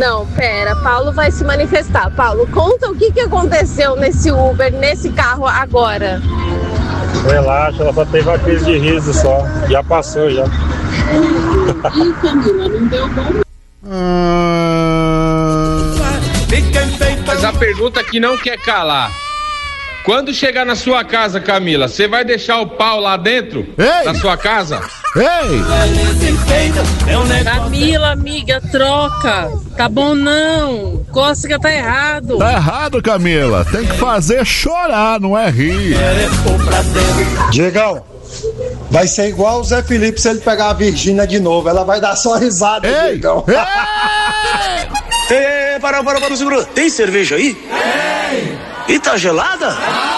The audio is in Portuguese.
Não, pera, Paulo vai se manifestar. Paulo, conta o que aconteceu nesse Uber, nesse carro agora. Relaxa, ela só teve uma crise de riso só. Já passou, já. Ih, Camila, não deu bom. Mas a pergunta que não quer calar. Quando chegar na sua casa, Camila, você vai deixar o pau lá dentro? Ei! Na sua casa? Ei! Camila, amiga, troca. Tá bom não. Cócega tá errado. Tá errado, Camila. Tem que fazer chorar, não é rir. Diegão, vai ser igual o Zé Felipe se ele pegar a Virgínia de novo. Ela vai dar só risada, Ei! Diegão. Para, segura. Tem cerveja aí? Tem. E tá gelada?